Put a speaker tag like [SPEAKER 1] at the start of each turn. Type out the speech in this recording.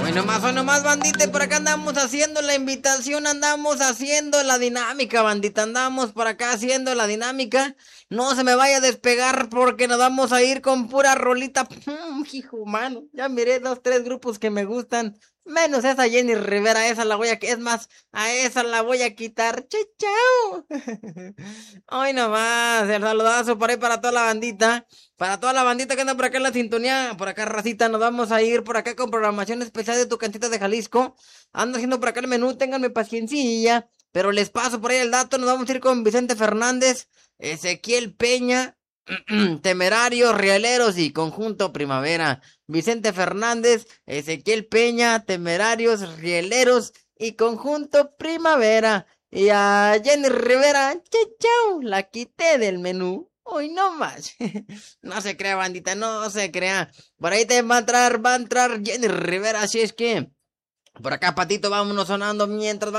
[SPEAKER 1] Hoy nomás, bandita, y por acá andamos haciendo la invitación, andamos haciendo la dinámica, bandita, andamos por acá haciendo la dinámica. No se me vaya a despegar porque nos vamos a ir con pura rolita. Hijo mano, ya miré 2, 3 grupos que me gustan. Menos esa Jenny Rivera, esa la voy a... Es más, a esa la voy a quitar. Chao. Hoy nomás, el saludazo por ahí para toda la bandita. Para toda la bandita que anda por acá en la sintonía, por acá racita, nos vamos a ir por acá con programación especial de tu cantita de Jalisco. Ando haciendo por acá el menú, ténganme paciencia, pero les paso por ahí el dato, nos vamos a ir con Vicente Fernández, Ezequiel Peña, Temerarios, Rieleros y Conjunto Primavera. Vicente Fernández, Ezequiel Peña, Temerarios, Rieleros y Conjunto Primavera. Y a Jenny Rivera, chau, la quité del menú. Hoy no más. No se crea, bandita, no se crea. Por ahí te va a entrar Jenny Rivera, así es que por acá, Patito, vámonos sonando mientras